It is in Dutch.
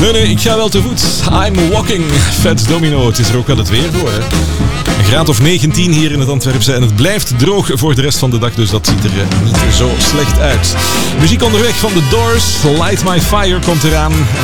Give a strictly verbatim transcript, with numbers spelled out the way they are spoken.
Nee, nee, ik ga wel te voet. I'm walking. Fats Domino. Het is er ook wel het weer voor, hè. Een graad of negentien hier in het Antwerpse. En het blijft droog voor de rest van de dag. Dus dat ziet er niet zo slecht uit. Muziek onderweg van The Doors. Light My Fire komt eraan.